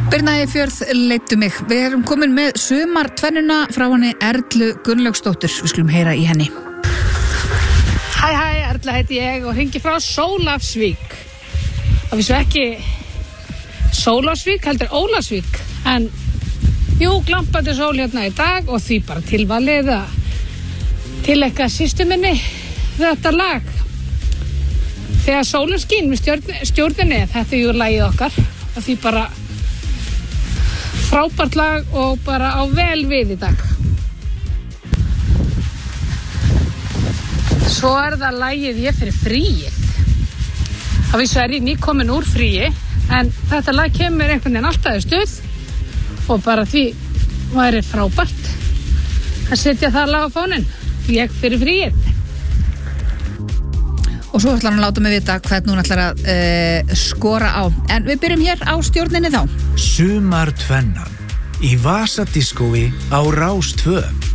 Birna Eyjafjörð leiddu mig. Við erum komin með sumartvennuna frá henni Erlu Gunnlaugsdóttur. Við skulum heyra í henni. Hæ, Erla heiti ég og hringi frá Sólafsvík. Það vissu ekki Sólafsvík, heldur Ólafsvík. En jú, glampandi sól hérna í dag og því bara tilvalið að tilekka systur minni þetta lag. Þegar sólin skín með stjórninni, þetta jú lagið okkar og því bara frábært lag og bara á vel við í dag. Svo það lagið ég fyrir fríið. Það vissu ég nýkomin úr fríi, en þetta lag kemur einhvern veginn alltaf í stuð og bara því væri frábært að setja það lag á fóninn. Ég fyrir fríið. Og svo ætlar hann að láta mig vita hvernig hún ætlar að skora á. En við byrjum hér á stjórninni þá. Sumartvennan í Vasadiskói á Rás 2.